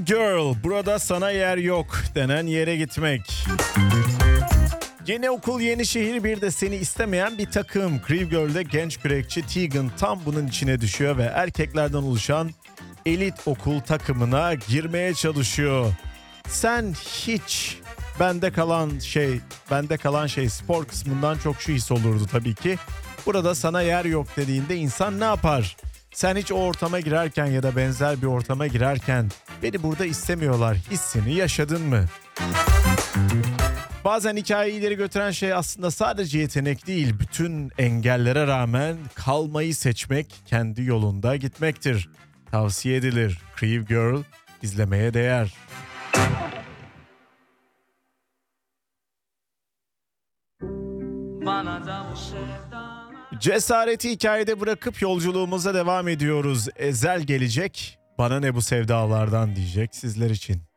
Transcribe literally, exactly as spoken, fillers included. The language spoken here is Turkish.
Crew Girl, burada sana yer yok denen yere gitmek. Yeni okul, yeni şehir, bir de seni istemeyen bir takım. Crew Girl'de genç kürekçi Tegan tam bunun içine düşüyor ve erkeklerden oluşan elit okul takımına girmeye çalışıyor. Sen hiç bende kalan şey, bende kalan şey spor kısmından çok şu his olurdu tabii ki. Burada sana yer yok dediğinde insan ne yapar? Sen hiç o ortama girerken ya da benzer bir ortama girerken beni burada istemiyorlar hissini yaşadın mı? Bazen hikayeyi ileri götüren şey aslında sadece yetenek değil, bütün engellere rağmen kalmayı seçmek, kendi yolunda gitmektir. Tavsiye edilir. Crew Girl izlemeye değer. Cesareti hikayede bırakıp yolculuğumuza devam ediyoruz. Ezel gelecek, bana ne bu sevdalardan diyecek sizler için.